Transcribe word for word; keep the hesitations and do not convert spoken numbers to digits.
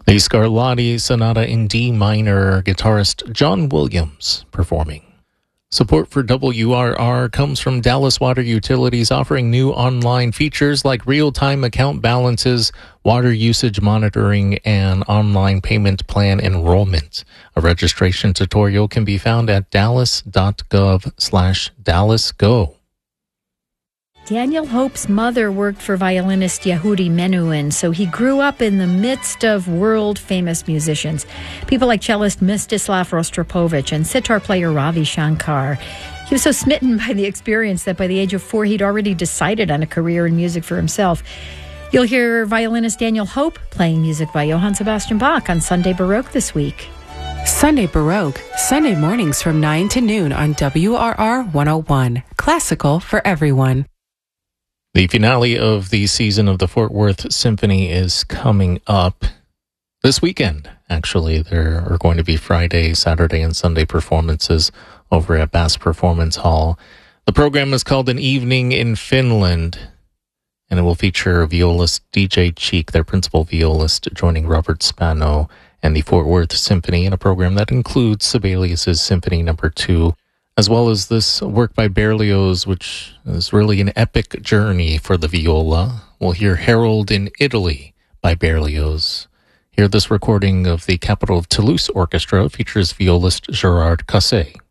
The Scarlatti Sonata in D minor, guitarist John Williams performing. Support for W R R comes from Dallas Water Utilities, offering new online features like real-time account balances, water usage monitoring, and online payment plan enrollment. A registration tutorial can be found at dallas.gov slash dallasgo. Daniel Hope's mother worked for violinist Yehudi Menuhin, so he grew up in the midst of world-famous musicians. People like cellist Mstislav Rostropovich and sitar player Ravi Shankar. He was so smitten by the experience that by the age of four, he'd already decided on a career in music for himself. You'll hear violinist Daniel Hope playing music by Johann Sebastian Bach on Sunday Baroque this week. Sunday Baroque, Sunday mornings from nine to noon on W R R one oh one. Classical for everyone. The finale of the season of the Fort Worth Symphony is coming up this weekend. Actually, there are going to be Friday, Saturday, and Sunday performances over at Bass Performance Hall. The program is called An Evening in Finland, and it will feature violist D J Cheek, their principal violist, joining Robert Spano and the Fort Worth Symphony in a program that includes Sibelius's Symphony Number Two, as well as this work by Berlioz, which is really an epic journey for the viola. We'll hear Harold in Italy by Berlioz. Hear this recording of the Capital of Toulouse Orchestra, features violist Gerard Cassé.